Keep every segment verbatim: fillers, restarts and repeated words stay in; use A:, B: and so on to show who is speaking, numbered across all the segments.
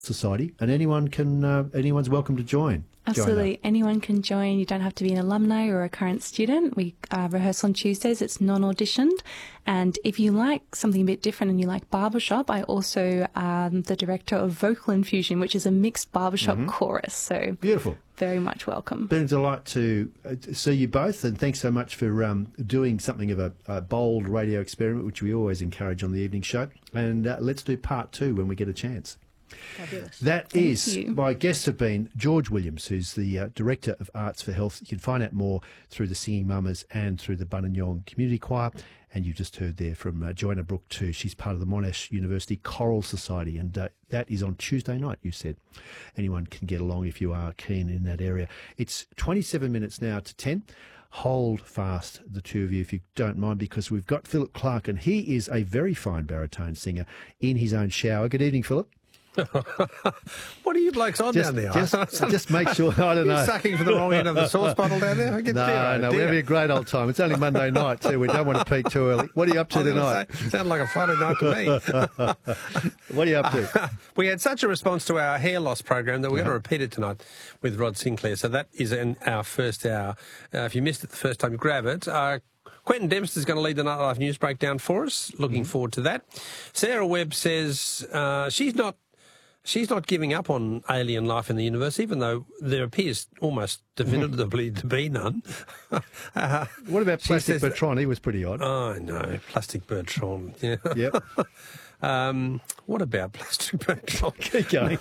A: Society, and anyone can uh, anyone's welcome to join.
B: Absolutely.
A: Join
B: Anyone can join. You don't have to be an alumni or a current student. We uh, rehearse on Tuesdays. It's non-auditioned. And if you like something a bit different and you like barbershop, I also am the director of Vocal Infusion, which is a mixed barbershop mm-hmm. chorus. So
A: beautiful. Very
B: much welcome.
A: Been a delight to see you both, and thanks so much for um, doing something of a, a bold radio experiment, which we always encourage on the evening show. And uh, let's do part two when we get a chance.
B: Fabulous.
A: That
B: Thank
A: is,
B: you.
A: My guests have been George Williams, who's the uh, Director of Arts for Health. You can find out more through the Singing Mamas and through the Bunanyong Community Choir. And you just heard there from uh, Joanna Brooke too. She's part of the Monash University Choral Society, and uh, that is on Tuesday night, you said. Anyone can get along if you are keen in that area. It's twenty-seven minutes now to ten. Hold fast, the two of you, if you don't mind, because we've got Philip Clark, and he is a very fine baritone singer in his own shower. Good evening, Philip.
C: What are you blokes on
A: just,
C: down there?
A: Just, just make sure, I don't know.
C: You're sucking from the wrong end of the sauce bottle down there? I get
A: no,
C: dear,
A: no,
C: dear.
A: we're having a great old time. It's only Monday night, too. We don't want to peak too early. What are you up to tonight?
C: Say, sound like a Friday night to me.
A: What are you up to?
C: We had such a response to our hair loss program that we're yeah. going to repeat it tonight with Rod Sinclair. So that is in our first hour. Uh, if you missed it the first time, grab it. Uh, Quentin Dempster's going to lead the Nightlife News Breakdown for us. Looking mm-hmm. forward to that. Sarah Webb says uh, she's not she's not giving up on alien life in the universe, even though there appears almost definitively to be none.
A: uh, what about Plastic Bertrand? He was pretty odd.
C: Oh, no. Plastic Bertrand. Yeah.
A: Yep.
C: um, what about Plastic Bertrand?
A: Keep going.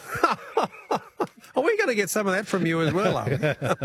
C: Are we going to get some of that from you as well, are we?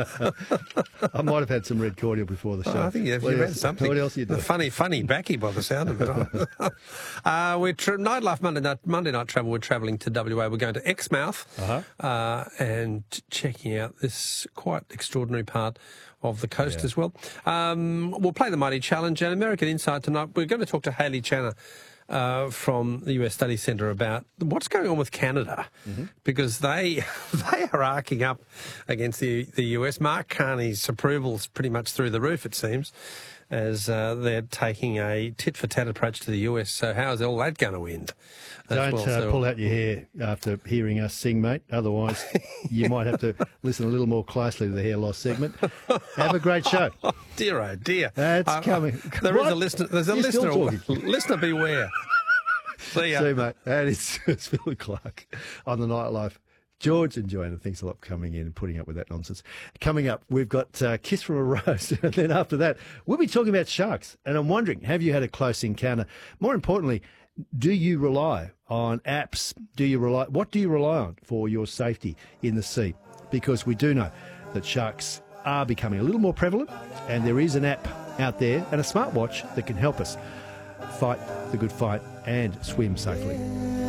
A: I might have had some red cordial before the show.
C: Oh, I think you've, you've had something.
A: What else are you doing?
C: Funny, funny backy by the sound of it. uh, we're tra- Nightlife Monday Night, Monday Night Travel. We're travelling to W A. We're going to Exmouth uh-huh. uh, and checking out this quite extraordinary part of the coast yeah. as well. Um, we'll play the Mighty Challenge and American Insight tonight. We're going to talk to Hayley Channer Uh, from the U S Study Centre about what's going on with Canada, mm-hmm. because they they are arcing up against the, the U S. Mark Carney's approval's pretty much through the roof, it seems, as uh, they're taking a tit-for-tat approach to the U S. So how's all that going to end?
A: Don't
C: well?
A: uh,
C: so,
A: pull out your hair after hearing us sing, mate. Otherwise, you might have to listen a little more closely to the hair loss segment. Have a great show.
C: Dear, oh dear.
A: That's
C: uh,
A: coming.
C: There
A: what?
C: is a listener. There's a
A: You're
C: listener. Listener, beware. See ya.
A: See you, mate. And it's, it's Philip Clark on the Nightlife. George and Joanna, thanks a lot for coming in and putting up with that nonsense. Coming up, we've got uh, Kiss from a Rose, and then after that, we'll be talking about sharks. And I'm wondering, have you had a close encounter? More importantly, do you rely on apps? Do you rely? What do you rely on for your safety in the sea? Because we do know that sharks are becoming a little more prevalent, and there is an app out there and a smartwatch that can help us fight the good fight and swim safely.